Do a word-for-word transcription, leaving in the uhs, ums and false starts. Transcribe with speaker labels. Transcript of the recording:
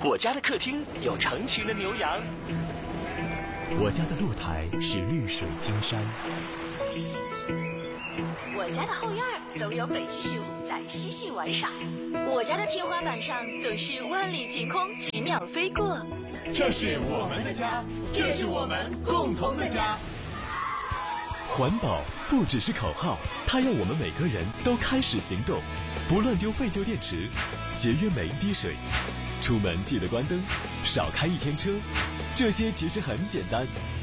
Speaker 1: 我家的客厅有成群的牛羊，
Speaker 2: 我家的露台是绿水青山，
Speaker 3: 我家的后院总有北极熊在嬉戏玩耍，
Speaker 4: 我家的天花板上总是万里晴空，奇鸟飞过。
Speaker 5: 这是我们的家，这是我们共同的家。
Speaker 2: 环保不只是口号，它要我们每个人都开始行动，不乱丢废旧电池，节约每一滴水，出门记得关灯，少开一天车，这些其实很简单，